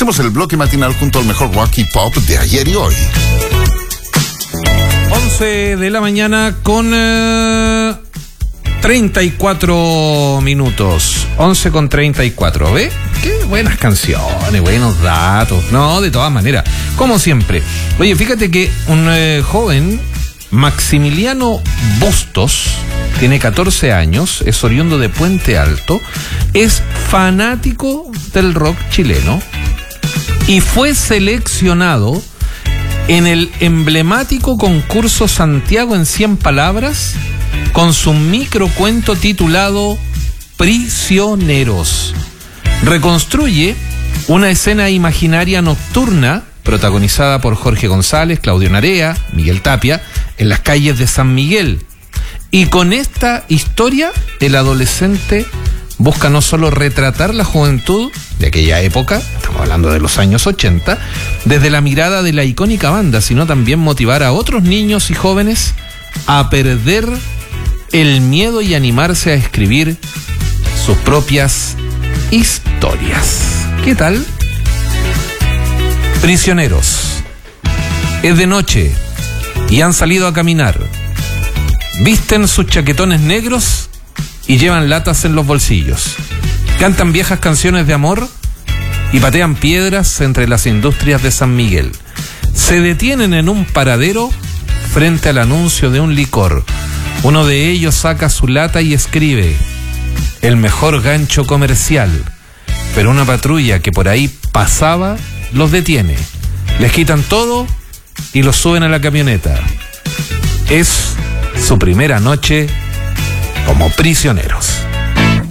Hacemos el bloque matinal junto al mejor rock y pop de ayer y hoy. 11 de la mañana con 34 minutos. 11 con 34. ¿Ve? Qué buenas canciones, buenos datos. No, de todas maneras, como siempre. Oye, fíjate que un joven, Maximiliano Bustos, tiene 14 años, es oriundo de Puente Alto, es fanático del rock chileno y fue seleccionado en el emblemático concurso Santiago en 100 palabras con su microcuento titulado Prisioneros. Reconstruye una escena imaginaria nocturna protagonizada por Jorge González, Claudio Narea, Miguel Tapia, en las calles de San Miguel. Y con esta historia, el adolescente busca no solo retratar la juventud de aquella época, estamos hablando de los años 80, desde la mirada de la icónica banda, sino también motivar a otros niños y jóvenes a perder el miedo y animarse a escribir sus propias historias. ¿Qué tal? Prisioneros. Es de noche y han salido a caminar. Visten sus chaquetones negros y llevan latas en los bolsillos. Cantan viejas canciones de amor y patean piedras entre las industrias de San Miguel. Se detienen en un paradero frente al anuncio de un licor. Uno de ellos saca su lata y escribe: el mejor gancho comercial. Pero una patrulla que por ahí pasaba los detiene. Les quitan todo y los suben a la camioneta. Es su primera noche como prisioneros.